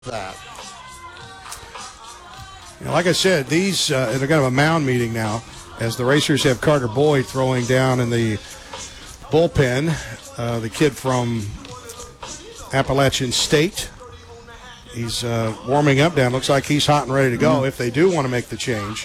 that. Like I said, these they're kind of a mound meeting now, as the Racers have Carter Boyd throwing down in the bullpen. The kid from Appalachian State. He's warming up down. Looks like he's hot and ready to go if they do want to make the change.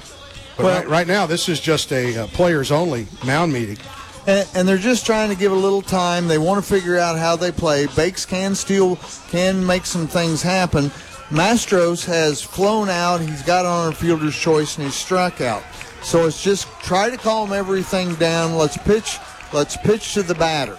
But right now, this is just a players-only mound meeting. And they're just trying to give a little time. They want to figure out how they play. Bakes can make some things happen. Mastros has flown out. He's got on a fielder's choice, and he's struck out. So it's just try to calm everything down. Let's pitch to the batter.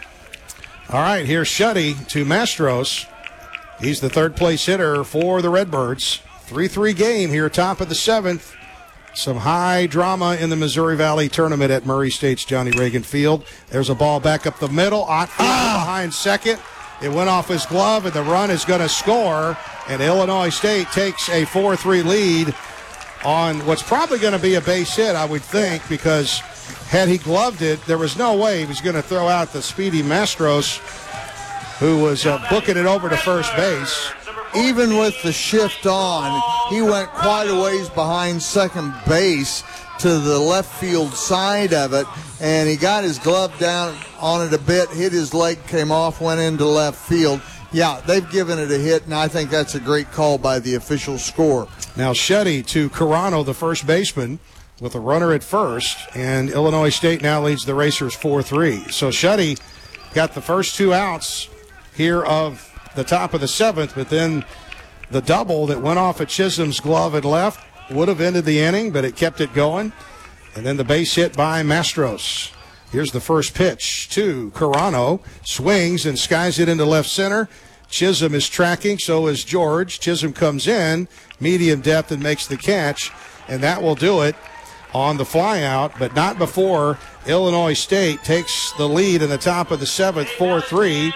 All right, here's Shuddy to Mastros. He's the third-place hitter for the Redbirds. 3-3 game here, top of the seventh. Some high drama in the Missouri Valley Tournament at Murray State's Johnny Reagan Field. There's a ball back up the middle. Otfield behind second. It went off his glove, and the run is going to score. And Illinois State takes a 4-3 lead on what's probably going to be a base hit, I would think, because had he gloved it, there was no way he was going to throw out the speedy Mastros, who was booking it over to first base. Even with the shift on, he went quite a ways behind second base to the left field side of it, and he got his glove down on it a bit, hit his leg, came off, went into left field. Yeah, they've given it a hit, and I think that's a great call by the official score. Now Shuddy to Carano, the first baseman, with a runner at first, and Illinois State now leads the Racers 4-3. So Shuddy got the first two outs here of the top of the seventh, but then the double that went off at Chisholm's glove and left would have ended the inning, but it kept it going. And then the base hit by Mastros. Here's the first pitch to Carano. Swings and skies it into left center. Chisholm is tracking, so is George. Chisholm comes in, medium depth, and makes the catch, and that will do it on the fly out, but not before Illinois State takes the lead in the top of the seventh, 4-3.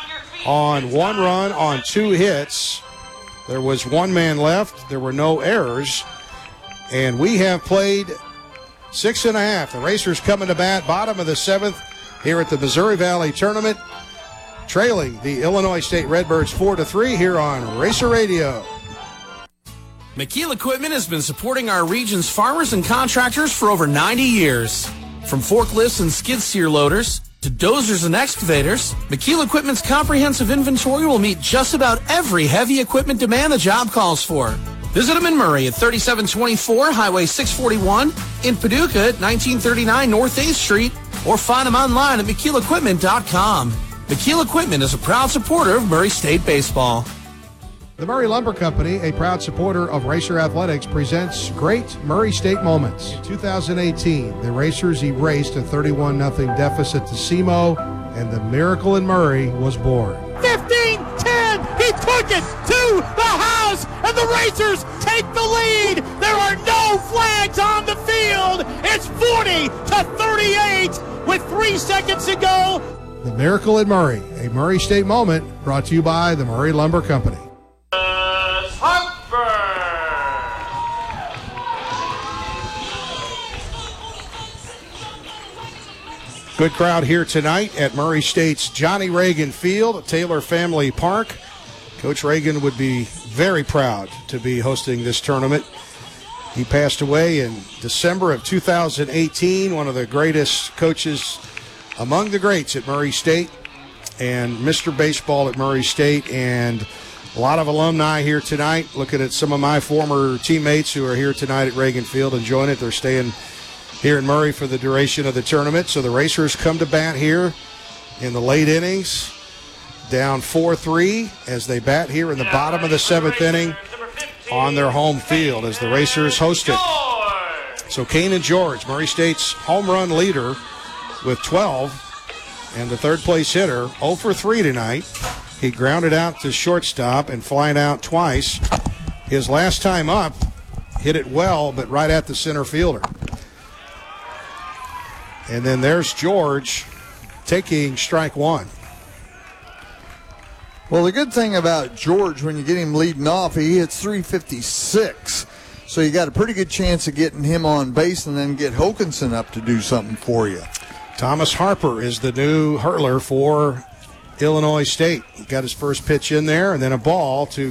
On one run on two hits. There was one man left. There were no errors. And we have played 6.5. The Racers coming to bat, bottom of the seventh here at the Missouri Valley Tournament, trailing the Illinois State Redbirds 4-3 here on Racer Radio. McKeel Equipment has been supporting our region's farmers and contractors for over 90 years. From forklifts and skid steer loaders to dozers and excavators, McKeel Equipment's comprehensive inventory will meet just about every heavy equipment demand the job calls for. Visit them in Murray at 3724 Highway 641, in Paducah at 1939 North 8th Street, or find them online at McKeelEquipment.com. McKeel Equipment is a proud supporter of Murray State baseball. The Murray Lumber Company, a proud supporter of Racer Athletics, presents great Murray State moments. In 2018, the Racers erased a 31-0 deficit to SEMO, and the miracle in Murray was born. 15-10, he took it to the house, and the Racers take the lead. There are no flags on the field. It's 40-38 with 3 seconds to go. The miracle in Murray, a Murray State moment, brought to you by the Murray Lumber Company. Good crowd here tonight at Murray State's Johnny Reagan Field, Taylor Family Park. Coach Reagan would be very proud to be hosting this tournament. He passed away in December of 2018, one of the greatest coaches among the greats at Murray State, and Mr. Baseball at Murray State, and a lot of alumni here tonight. Looking at some of my former teammates who are here tonight at Reagan Field enjoying it. They're staying here in Murray for the duration of the tournament. So the Racers come to bat here in the late innings, down 4-3 as they bat here in the bottom of the seventh inning on their home field as the Racers host it. So Kanan George, Murray State's home run leader with 12, and the third place hitter, 0 for 3 tonight. He grounded out to shortstop and flying out twice. His last time up, hit it well, but right at the center fielder. And then there's George taking strike one. Well, the good thing about George, when you get him leading off, he hits 356. So you got a pretty good chance of getting him on base and then get Hokanson up to do something for you. Thomas Harper is the new hurler for Illinois State. Got his first pitch in there, and then a ball to